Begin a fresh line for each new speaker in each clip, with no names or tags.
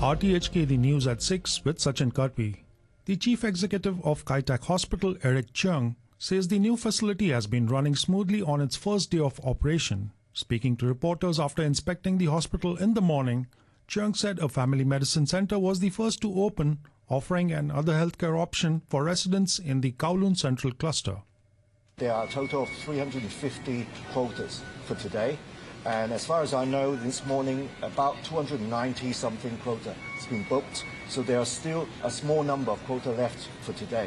RTHK The News at 6 with Sachin Karpi. The Chief Executive of Kai Tak Hospital, Eric Cheung, says the new facility has been running smoothly on its first day of operation. Speaking to reporters after inspecting the hospital in the morning, Cheung said a family medicine center was the first to open, offering another healthcare option for residents in the Kowloon Central Cluster.
There are a total of 350 quotas for today. And as far as I know, this morning, about 290-something quota has been booked. So there are still a small number of quota left for today.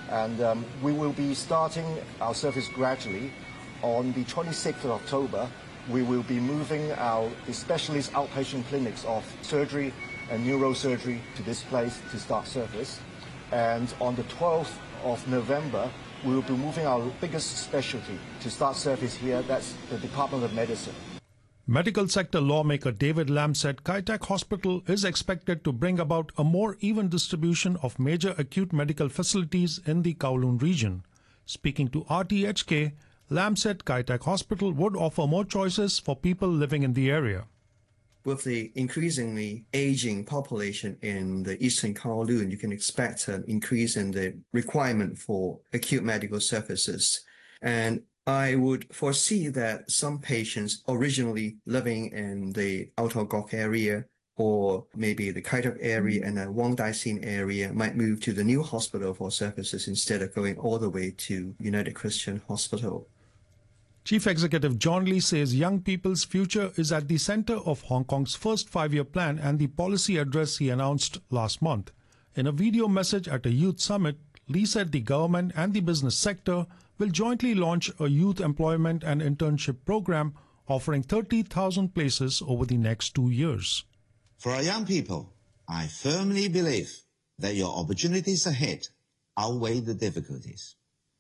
And we will be starting our service gradually. On the 26th of October, we will be moving the specialist outpatient clinics of surgery and neurosurgery to this place to start service. And on the 12th of November, we will be moving our biggest specialty to start service here. That's the Department of Medicine.
Medical sector lawmaker David Lam said Kai Tak Hospital is expected to bring about a more even distribution of major acute medical facilities in the Kowloon region. Speaking to RTHK, Lam said Kai Tak Hospital would offer more choices for people living in the area.
With the increasingly aging population in the eastern Kowloon, you can expect an increase in the requirement for acute medical services. And I would foresee that some patients originally living in the Outer Gok area or maybe the Kai Tak area and the Wong Dai Sin area might move to the new hospital for services instead of going all the way to United Christian Hospital.
Chief Executive John Lee says young people's future is at the center of Hong Kong's first five-year plan and the policy address he announced last month. In a video message at a youth summit, Lee said the government and the business sector will jointly launch a youth employment and internship program offering 30,000 places over the next 2 years.
For our young people, I firmly believe that your opportunities ahead outweigh the difficulties.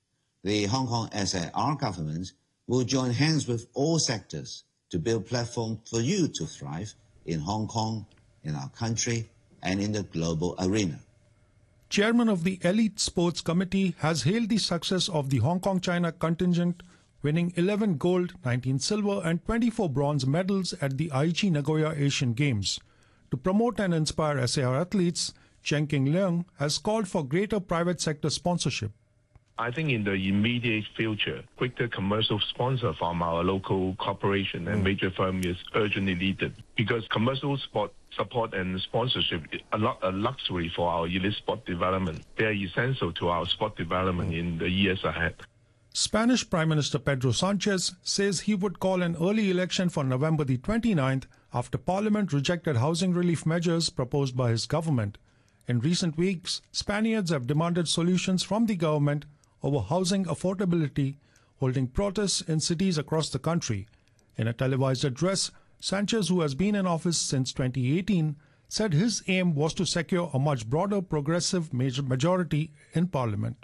The Hong Kong SAR government will join hands with all sectors to build platforms for you to thrive in Hong Kong, in our country, and in the global arena.
Chairman of the Elite Sports Committee has hailed the success of the Hong Kong-China contingent, winning 11 gold, 19 silver and 24 bronze medals at the Aichi Nagoya Asian Games. To promote and inspire SAR athletes, Chen King Leung has called for greater private sector sponsorship.
I think in the immediate future, greater commercial sponsor from our local corporation and major firm is urgently needed because commercial support and sponsorship are not a luxury for our elite sport development. They are essential to our sport development in the years ahead.
Spanish Prime Minister Pedro Sanchez says he would call an early election for November the 29th after Parliament rejected housing relief measures proposed by his government. In recent weeks, Spaniards have demanded solutions from the government over housing affordability, holding protests in cities across the country. In a televised address, Sanchez, who has been in office since 2018, said his aim was to secure a much broader progressive majority in Parliament.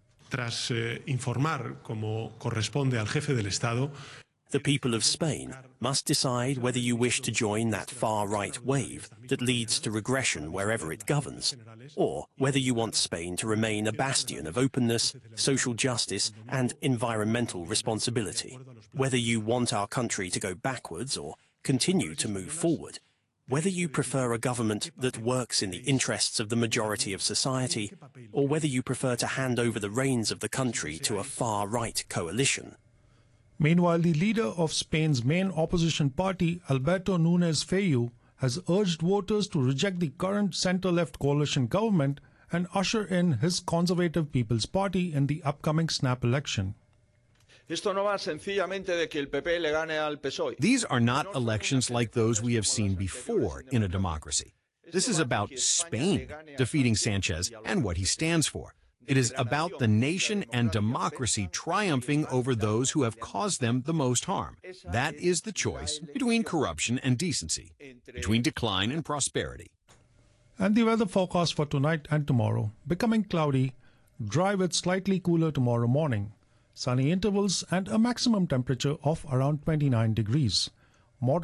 Tras informar, como corresponde al jefe del Estado,
the people of Spain must decide whether you wish to join that far-right wave that leads to regression wherever it governs, or whether you want Spain to remain a bastion of openness, social justice and environmental responsibility, whether you want our country to go backwards or continue to move forward, whether you prefer a government that works in the interests of the majority of society, or whether you prefer to hand over the reins of the country to a far-right coalition.
Meanwhile, the leader of Spain's main opposition party, Alberto Núñez Feijóo, has urged voters to reject the current centre-left coalition government and usher in his Conservative People's Party in the upcoming snap election.
These are
not elections like those we have seen before in a democracy. This is about Spain defeating Sanchez and what he stands for. It is about the nation and democracy triumphing over those who have caused them the most harm. That is the choice between corruption and decency, between decline and prosperity.
And the weather forecast for tonight and tomorrow: becoming cloudy, dry with slightly cooler tomorrow morning, sunny intervals and a maximum temperature of around 29 degrees.